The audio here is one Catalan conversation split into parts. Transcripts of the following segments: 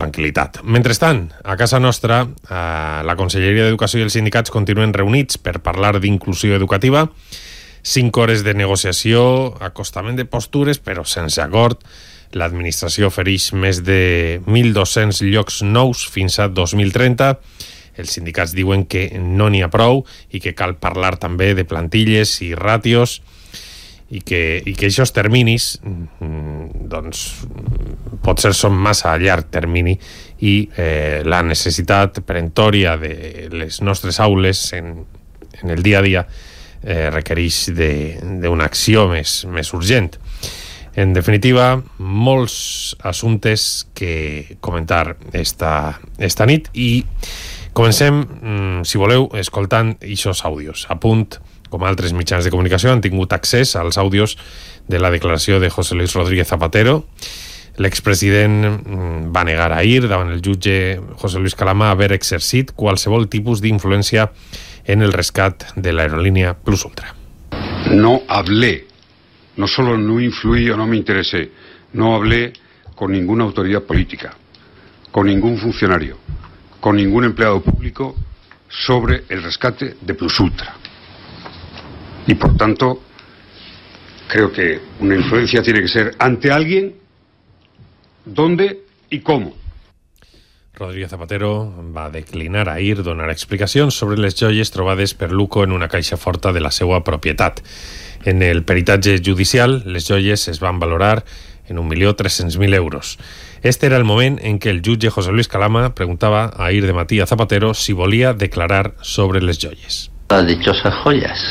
tranquil·litat. Mentrestant, a casa nostra, la Conselleria d'Educació i els sindicats continuen reunits per parlar d'inclusió educativa. 5 hores de negociació, acostament de postures, però sense acord. L'administració ofereix més de 1.200 llocs nous fins a 2030. Els sindicats diuen que no n'hi ha prou i que cal parlar també de plantilles i ràtios i que aquests terminis doncs, potser són massa a llarg termini i la necessitat peremptòria de les nostres aules en el dia a dia requereix d'una acció més urgent. En definitiva, molts assumptes que comentar esta nit i comencem, si voleu, escoltant aquests àudios. A punt, com altres mitjans de comunicació, han tingut accés als àudios de la declaració de José Luis Rodríguez Zapatero. L'expresident va negar ahir davant el jutge José Luis Calama haver exercit qualsevol tipus d'influència en el rescat de l'aerolínea Plus Ultra. No hablé, no solo no influí o no me interesé, no hablé con ninguna autoridad política, con ningún funcionario, con ningún empleado público sobre el rescate de Plus Ultra. Y por tanto, creo que una influencia tiene que ser ante alguien, dónde y cómo. Rodríguez Zapatero va declinar ahir donar explicacions sobre les joies trobades per Luco en una caixa forta de la seva propietat. En el peritatge judicial, les joies es van valorar en 1.300.000 euros. Este era el moment en què el jutge José Luis Calama preguntava ahir de matí a Zapatero si volia declarar sobre les joies. Las dichosas joyas,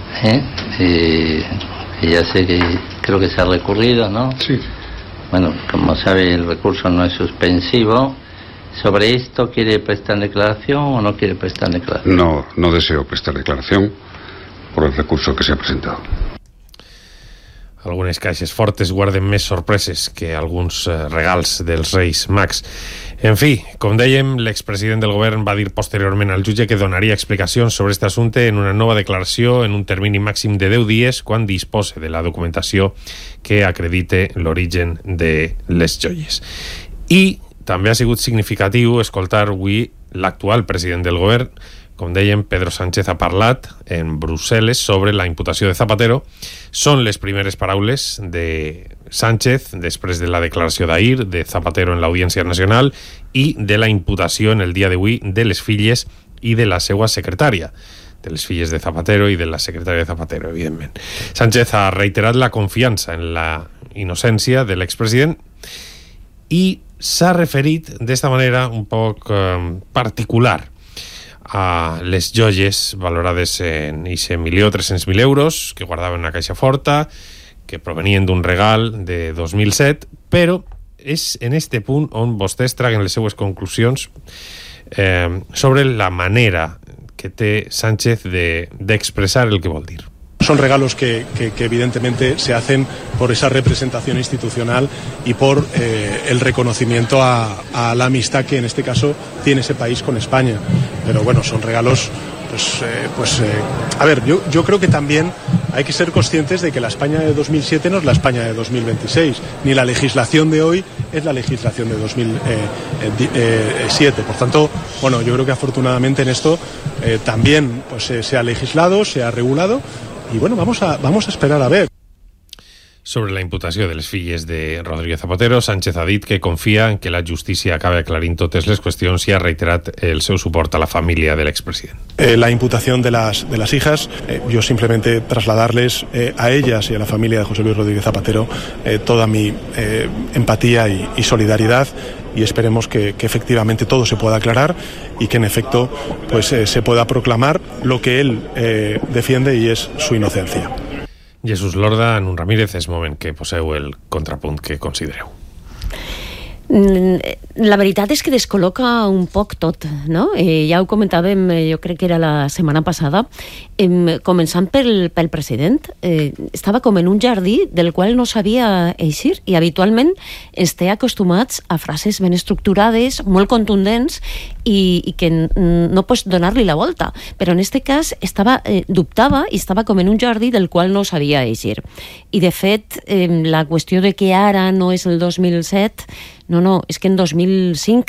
y ya sé que creo que se ha recurrido, ¿no? Sí. Bueno, como sabe, el recurso no es suspensivo. ¿Sobre esto quiere prestar declaración o no quiere prestar declaración? No deseo prestar declaración por el recurso que se ha presentado. Algunes caixes fortes guarden més sorpreses que alguns regals dels Reis Mags. En fi, com dèiem, l'expresident del govern va dir posteriorment al jutge que donaria explicacions sobre aquest assumpte en una nova declaració en un termini màxim de 10 dies quan dispose de la documentació que acredite l'origen de les joies. I també ha sigut significatiu escoltar avui l'actual president del govern. Com dèiem, Pedro Sánchez ha parlat en Brussel·les sobre la imputació de Zapatero. Són les primeres paraules de Sánchez després de la declaració d'ahir de Zapatero en l'Audiència Nacional i de la imputació en el dia d'avui de les filles i de la seva secretària, de les filles de Zapatero i de la secretària de Zapatero, evidentment. Sánchez ha reiterat la confiança en la innocència de l'expresident i s'ha referit d'esta manera un poc particular a les joies valorades en 1.300.000 euros que guardaven una caixa forta, que provenien d'un regal de 2007, però és en este punt on vostès traguen les seues conclusions sobre la manera que té Sánchez d'expressar el que vol dir. Son regalos que evidentemente se hacen por esa representación institucional y por el reconocimiento a la amistad que en este caso tiene ese país con España. Pero bueno, son regalos, a ver, yo creo que también hay que ser conscientes de que la España de 2007 no es la España de 2026, ni la legislación de hoy es la legislación de 2007. Por tanto, bueno, yo creo que afortunadamente en esto también pues, se ha legislado, se ha regulado. I bueno, vamos a esperar a ver. Sobre la imputació de les filles de Rodríguez Zapatero, Sánchez ha dit que confia en que la justícia acabe aclarint totes les qüestions i ha reiterat el seu suport a la família de l'expresident. La imputación de las hijas, yo simplemente trasladarles a ellas y a la familia de José Luis Rodríguez Zapatero toda mi empatía y solidaridad, y esperemos que efectivamente todo se pueda aclarar y que en efecto pues se pueda proclamar lo que él defiende y es su inocencia. Jesús Lorda, en un Ramírez, és moment que poseu el contrapunt que considereu. La veritat és que descol·loca un poc tot, no? Ja ho comentàvem, jo crec que era la setmana passada, començant pel president. Estava com en un jardí del qual no sabia eixir, i habitualment ens té acostumats a frases ben estructurades, molt contundents, i que no pots donar-li la volta. Però en aquest cas dubtava i estava com en un jardí del qual no sabia eixir. I de fet, la qüestió de que ara no és el 2007... No, és que en 2005